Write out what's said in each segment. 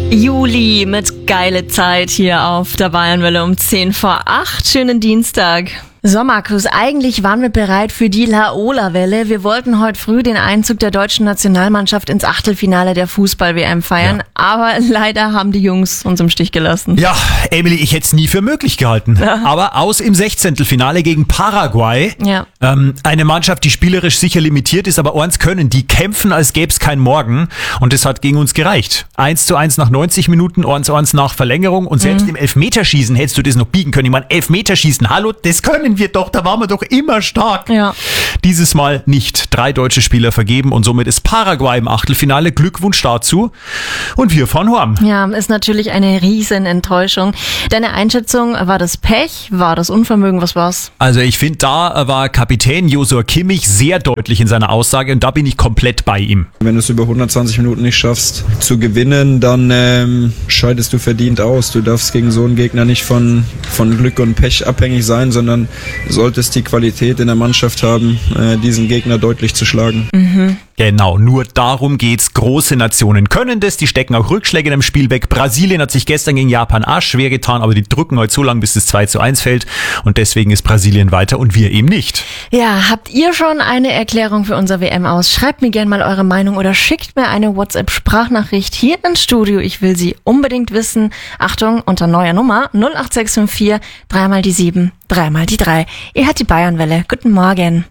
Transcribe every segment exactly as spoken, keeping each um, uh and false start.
Juli mit geile Zeit hier auf der Bayernwelle um zehn vor acht. Schönen Dienstag. So, Markus, eigentlich waren wir bereit für die Laola-Welle. Wir wollten heute früh den Einzug der deutschen Nationalmannschaft ins Achtelfinale der Fußball-W M feiern, ja. Aber leider haben die Jungs uns im Stich gelassen. Ja, Emily, ich hätte es nie für möglich gehalten. Ja. Aber aus im Sechzehntelfinale gegen Paraguay. Ja. Ähm, eine Mannschaft, die spielerisch sicher limitiert ist, aber eins können, die kämpfen, als gäbe es kein Morgen. Und das hat gegen uns gereicht. eins zu eins nach neunzig Minuten, eins zu eins nach Verlängerung. Und selbst mhm. im Elfmeterschießen hättest du das noch biegen können. Ich meine, Elfmeterschießen, hallo, das können wir doch, da waren wir doch immer stark. Ja. Dieses Mal nicht. Drei deutsche Spieler vergeben und somit ist Paraguay im Achtelfinale. Glückwunsch dazu. Und wir fahren heim. Ja, ist natürlich eine riesen Enttäuschung. Deine Einschätzung, war das Pech? War das Unvermögen? Was war's? Also ich finde, da war Kapitän Joshua Kimmich sehr deutlich in seiner Aussage und da bin ich komplett bei ihm. Wenn du es über hundertzwanzig Minuten nicht schaffst zu gewinnen, dann ähm, scheidest du verdient aus. Du darfst gegen so einen Gegner nicht von, von Glück und Pech abhängig sein, sondern solltest die Qualität in der Mannschaft haben, äh, diesen Gegner deutlich zu schlagen. Mhm. Genau, nur darum geht's. Große Nationen können das, die stecken auch Rückschläge in einem Spiel weg. Brasilien hat sich gestern gegen Japan arsch schwer getan, aber die drücken heute so lange, bis es zwei zu eins fällt und deswegen ist Brasilien weiter und wir eben nicht. Ja, habt ihr schon eine Erklärung für unser W M aus? Schreibt mir gerne mal eure Meinung oder schickt mir eine WhatsApp-Sprachnachricht hier ins Studio. Ich will sie unbedingt wissen. Achtung, unter neuer Nummer null acht sechs fünf vier, dreimal die sieben, dreimal die drei. Ihr hört die Bayernwelle. Guten Morgen.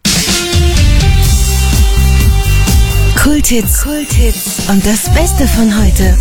Kulthits. Kulthits. Und das Beste von heute.